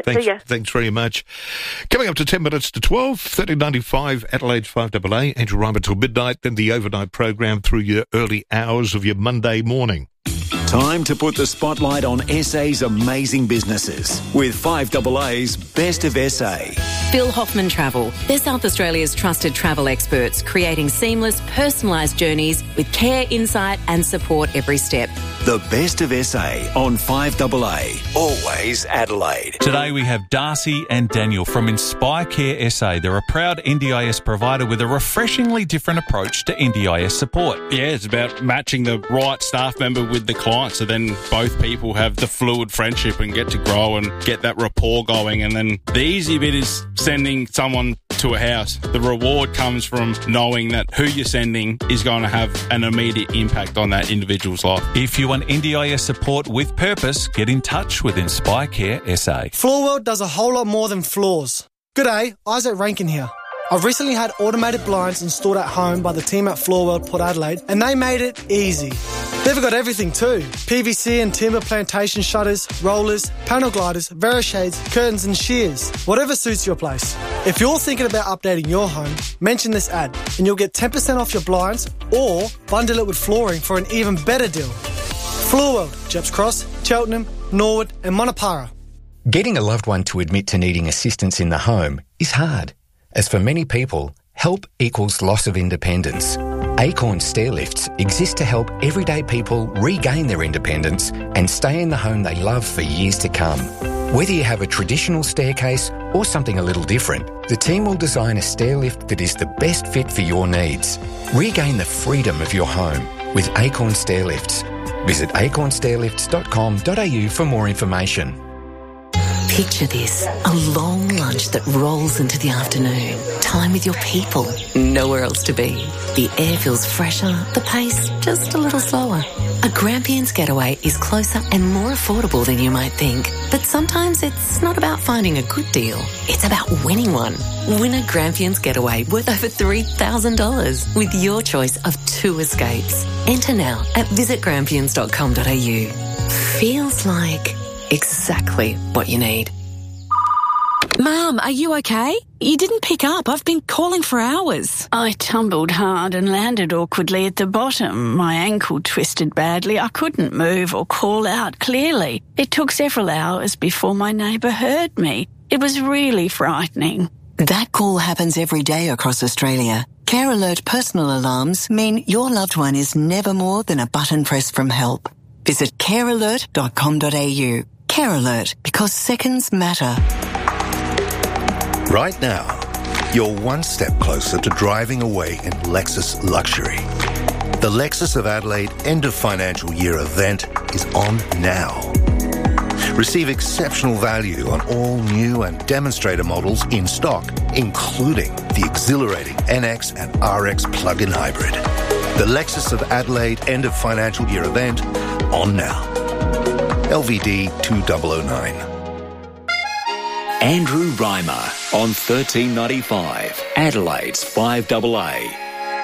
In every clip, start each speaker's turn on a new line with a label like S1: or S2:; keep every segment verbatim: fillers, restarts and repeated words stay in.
S1: Thanks,
S2: See ya.
S1: thanks very much. Coming up to ten minutes to twelve, thirteen ninety-five, Adelaide's five A A, Andrew Reimer till midnight, then the overnight program through your early hours of your Monday morning.
S3: Time to put the spotlight on S A's amazing businesses with five A A's Best of S A.
S4: Bill Hoffman Travel. They're South Australia's trusted travel experts, creating seamless, personalised journeys with care, insight and support every step.
S3: The Best of S A on five A A. Always Adelaide.
S5: Today we have Darcy and Daniel from Inspire Care S A. They're a proud N D I S provider with a refreshingly different approach to N D I S support.
S6: Yeah, it's about matching the right staff member with the client, so then both people have the fluid friendship and get to grow and get that rapport going. And then the easy bit is sending someone to a house. The reward comes from knowing that who you're sending is going to have an immediate impact on that individual's life.
S5: If you want N D I S support with purpose, get in touch with Inspire Care S A.
S7: Floor World does a whole lot more than floors. G'day, Isaac Rankin here. I've recently had automated blinds installed at home by the team at Floor World Port Adelaide, and they made it easy. They've got everything too. P V C and timber plantation shutters, rollers, panel gliders, Verishades, curtains and shears. Whatever suits your place. If you're thinking about updating your home, mention this ad and you'll get ten percent off your blinds or bundle it with flooring for an even better deal. Floor World, Jeps Cross, Cheltenham, Norwood and Monopara.
S8: Getting a loved one to admit to needing assistance in the home is hard. As for many people, help equals loss of independence. Acorn Stairlifts exist to help everyday people regain their independence and stay in the home they love for years to come. Whether you have a traditional staircase or something a little different, the team will design a stairlift that is the best fit for your needs. Regain the freedom of your home with Acorn Stairlifts. Visit acorn stairlifts dot com dot a u for more information.
S4: Picture this, a long lunch that rolls into the afternoon. Time with your people, nowhere else to be. The air feels fresher, the pace just a little slower. A Grampians Getaway is closer and more affordable than you might think. But sometimes it's not about finding a good deal, it's about winning one. Win a Grampians Getaway worth over three thousand dollars with your choice of two escapes. Enter now at visit grampians dot com dot a u. Feels like exactly what you need.
S9: Mum, are you okay? You didn't pick up. I've been calling for hours.
S10: I tumbled hard and landed awkwardly at the bottom. My ankle twisted badly. I couldn't move or call out clearly. It took several hours before my neighbour heard me. It was really frightening.
S11: That call happens every day across Australia. Care Alert personal alarms mean your loved one is never more than a button press from help. Visit care alert dot com dot a u. Care Alert, because seconds matter.
S12: Right now, you're one step closer to driving away in Lexus luxury. The Lexus of Adelaide end of financial year event is on now. Receive exceptional value on all new and demonstrator models in stock, including the exhilarating N X and R X plug-in hybrid. The Lexus of Adelaide end of financial year event on now. L V D two thousand nine.
S3: Andrew Reimer on thirteen ninety-five, Adelaide's five A A.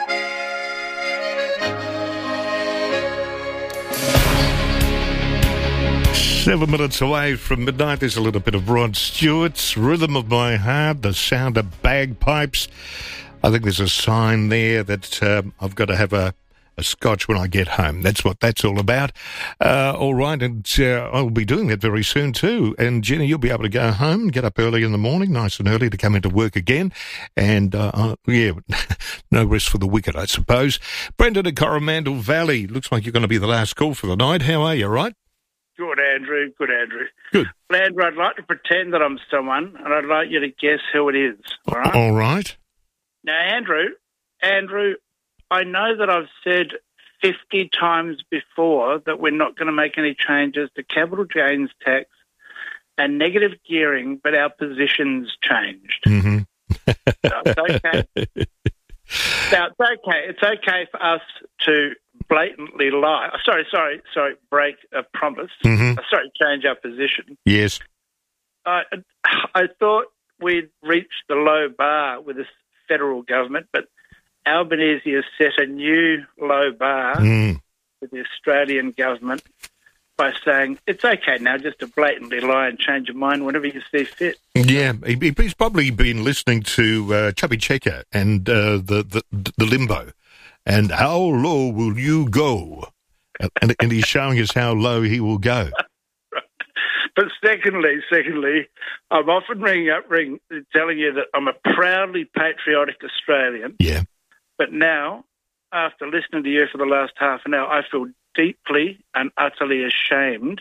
S1: Seven minutes away from midnight, there's a little bit of Rod Stewart's Rhythm of My Heart, the sound of bagpipes. I think there's a sign there that um, I've got to have a, a scotch when I get home. That's what that's all about. Uh, all right, and uh, I'll be doing that very soon too. And Jenny, you'll be able to go home and get up early in the morning, nice and early, to come into work again. And, uh, uh, yeah, no rest for the wicked, I suppose. Brendan at Coromandel Valley, looks like you're going to be the last call for the night. How are you, right?
S13: Good, Andrew. Good, Andrew.
S1: Good.
S13: Well, Andrew, I'd like to pretend that I'm someone, and I'd like you to guess who it is. All right?
S1: All right.
S13: Now, Andrew, Andrew, I know that I've said fifty times before that we're not going to make any changes to capital gains tax and negative gearing, but our position's changed.
S1: Mm-hmm.
S13: So it's okay. Now, it's okay. It's okay for us to blatantly lie. Oh, sorry, sorry, sorry, break a promise.
S1: Mm-hmm.
S13: Uh, sorry, change our position.
S1: Yes.
S13: I I thought we'd reached the low bar with this federal government, but Albanese has set a new low bar
S1: mm.
S13: with the Australian government. by saying, it's okay now just to blatantly lie and change your mind whenever you see fit.
S1: Yeah, he, he's probably been listening to uh, Chubby Checker and uh, the, the the Limbo, and how low will you go? And, and he's showing us how low he will go.
S13: But secondly, secondly, I'm often ringing up, ring, telling you that I'm a proudly patriotic Australian.
S1: Yeah.
S13: But now, after listening to you for the last half an hour, I feel deeply and utterly ashamed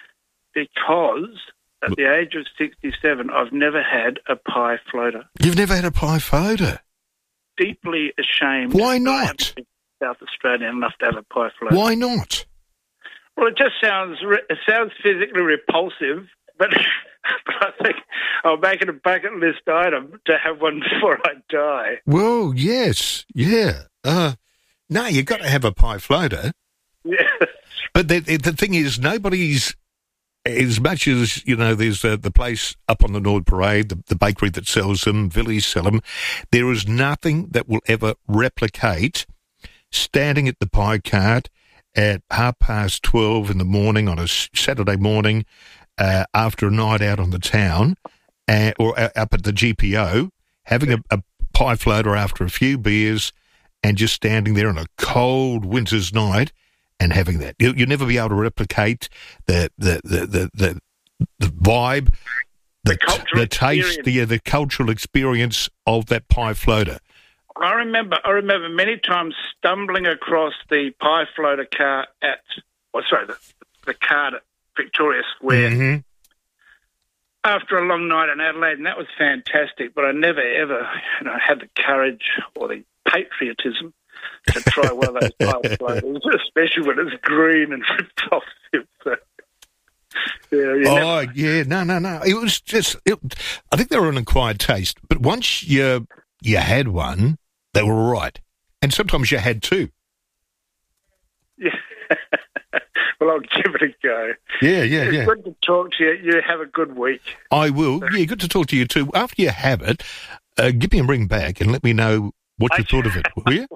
S13: because at the age of sixty-seven, I've never had a pie floater.
S1: You've never had a pie floater?
S13: Deeply ashamed.
S1: Why not?
S13: South Australian enough to have a pie floater.
S1: Why not?
S13: Well, it just sounds it sounds physically repulsive, but, but I think I'll make it a bucket list item to have one before I die.
S1: Well, yes, yeah. Uh, no, you've got to have a pie floater.
S13: Yeah.
S1: But the, the thing is, nobody's, as much as, you know, there's uh, the place up on the Nord Parade, the, the bakery that sells them, Villies sell them, there is nothing that will ever replicate standing at the pie cart at half past twelve in the morning on a Saturday morning uh, after a night out on the town uh, or uh, up at the G P O, having a, a pie floater after a few beers and just standing there on a cold winter's night and having that. You, you'll never be able to replicate the the, the, the, the, the vibe, the,
S13: the,
S1: the taste, the, the cultural experience of that pie floater.
S13: I remember I remember many times stumbling across the pie floater car at, well, sorry, the, the cart at Victoria Square
S1: mm-hmm.
S13: after a long night in Adelaide, and that was fantastic, but I never, ever you know, had the courage or the patriotism to try one of those pie floaters, especially when it's green and repulsive. So, yeah,
S1: oh,
S13: never...
S1: yeah, no, no, no. It was just, it, I think they were an acquired taste, but once you, you had one, they were all right. And sometimes you had two.
S13: Yeah. Well, I'll give it a go.
S1: Yeah, yeah,
S13: it's
S1: yeah.
S13: Good to talk to you. You have a good week.
S1: I will. Yeah, good to talk to you too. After you have it, uh, give me a ring back and let me know what you thought of it, will you?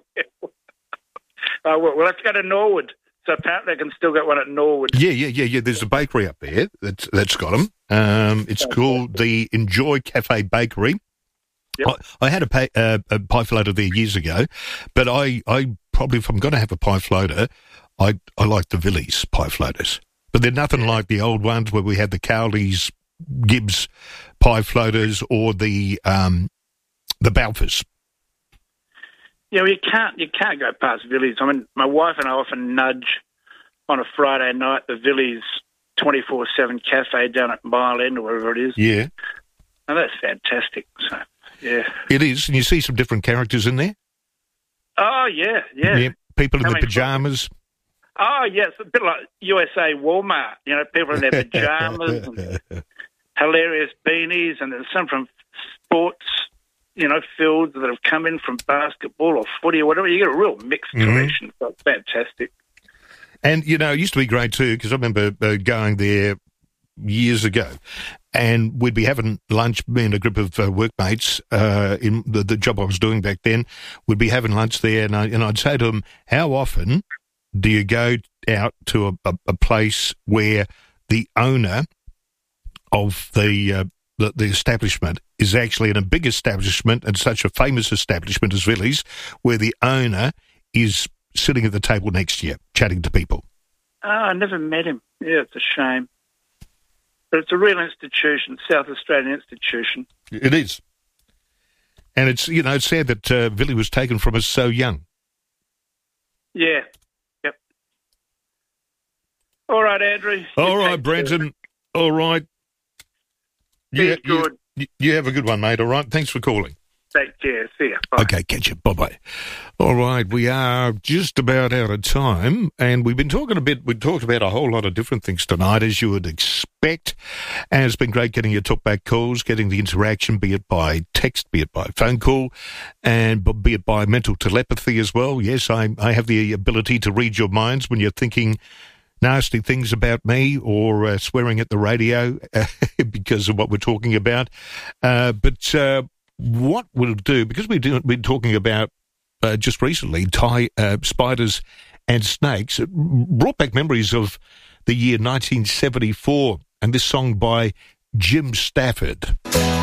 S13: I will. We'll have to go to Norwood. So apparently I can still get one at Norwood.
S1: Yeah, yeah, yeah, yeah. There's a bakery up there that's, that's got them. Um, it's okay. Called the Enjoy Cafe Bakery. Yep. I, I had a, pay, uh, a pie floater there years ago, but I, I probably, if I'm going to have a pie floater, I I like the Villies pie floaters. But they're nothing like the old ones where we had the Cowleys, Gibbs pie floaters or the um, the Balfours.
S13: Yeah, well, you can't you can't go past Villies. I mean, my wife and I often nudge on a Friday night the Villies twenty-four seven cafe down at Mile End or wherever it is.
S1: Yeah.
S13: And that's fantastic. So, yeah.
S1: It is, and you see some different characters in there.
S13: Oh, yeah, yeah.
S1: Yeah, people in
S13: I
S1: the
S13: mean,
S1: pyjamas.
S13: Oh, yes, a bit like U S A Walmart. You know, people in their pyjamas and hilarious beanies, and there's some from sports, you know, fields that have come in from basketball or footy or whatever. You get a real mixed
S1: Mm-hmm.
S13: collection. So it's fantastic.
S1: And, you know, it used to be great too, because I remember uh, going there years ago, and we'd be having lunch, me and a group of uh, workmates uh, in the, the job I was doing back then, we'd be having lunch there, and, I, and I'd say to them, how often do you go out to a, a, a place where the owner of the, uh, the the establishment is actually in a big establishment and such a famous establishment as Villies, where the owner is sitting at the table next to you, chatting to people?
S13: Oh, I never met him. Yeah, it's a shame. But it's a real institution, South Australian institution.
S1: It is. And it's, you know, it's sad that uh, Villy was taken from us so young.
S13: Yeah. Yep. All right, Andrew.
S1: All right, Brenton. All right.
S13: Be
S1: Yeah,
S13: good.
S1: You, you have a good one, mate. All right. Thanks for calling.
S13: Take care. See ya. Bye.
S1: Okay, catch you. Bye-bye. All right, we are just about out of time, and we've been talking a bit, we talked about a whole lot of different things tonight, as you would expect, and it's been great getting your talkback calls, getting the interaction, be it by text, be it by phone call, and be it by mental telepathy as well. Yes, I, I have the ability to read your minds when you're thinking nasty things about me or uh, swearing at the radio uh, because of what we're talking about. Uh, but uh, what we'll do, because we've been talking about uh, just recently, Thai uh, spiders and snakes, it brought back memories of the year nineteen seventy-four, and this song by Jim Stafford.